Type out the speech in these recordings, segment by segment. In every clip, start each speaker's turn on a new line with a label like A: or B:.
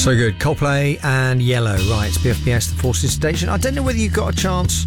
A: So good. Coldplay and Yellow. Right, it's BFBS, the Forces Station. I don't know whether you got a chance.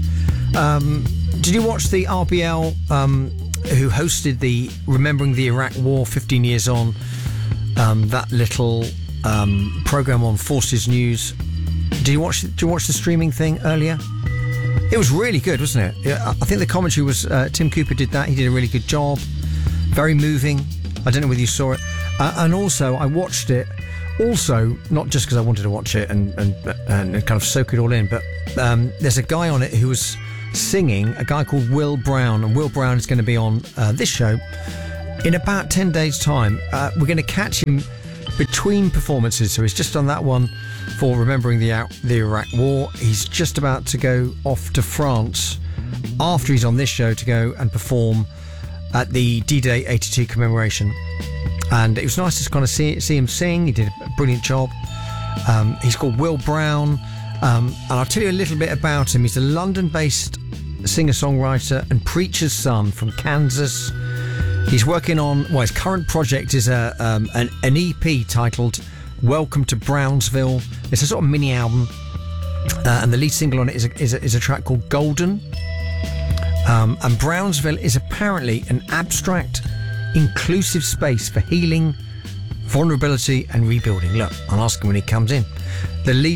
A: Did you watch the RBL who hosted the Remembering the Iraq War 15 years on? That little program on Forces News. Did you watch the streaming thing earlier? It was really good, wasn't it? I think the commentary was Tim Cooper did that. He did a really good job. Very moving. I don't know whether you saw it. And also, I watched it. Also, not just because I wanted to watch it and kind of soak it all in, but there's a guy on it who was singing, a guy called Will Brown, and Will Brown is going to be on this show in about 10 days' time. We're going to catch him between performances, so he's just done that one for Remembering the Iraq War. He's just about to go off to France after he's on this show to go and perform at the D-Day 82 commemoration. And it was nice to kind of see him sing. He did a brilliant job. He's called Will Brown. And I'll tell you a little bit about him. He's a London-based singer-songwriter and preacher's son from Kansas. He's working on, well, his current project is an EP titled Welcome to Brownsville. It's a sort of mini album. And the lead single on it is a track called Golden. And Brownsville is apparently an abstract, inclusive space for healing, vulnerability and rebuilding. Look, I'll ask him when he comes in. The lead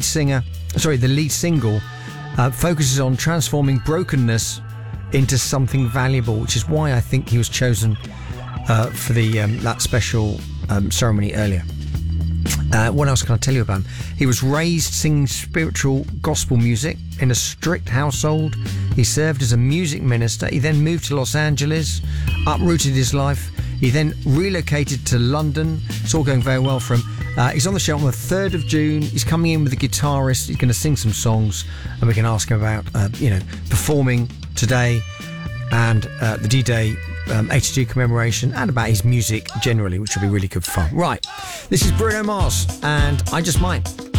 A: single focuses on transforming brokenness into something valuable, which is why I think he was chosen for the that special ceremony earlier. What else can I tell you about him? He was raised singing spiritual gospel music in a strict household. He served as a music minister. He then moved to Los Angeles, uprooted his life. He then relocated to London. It's all going very well for him. He's on the show on the 3rd of June. He's coming in with a guitarist. He's going to sing some songs, and we can ask him about, performing today and the D-Day 82 commemoration, and about his music generally, which will be really good fun. Right, this is Bruno Mars, and I Just Might.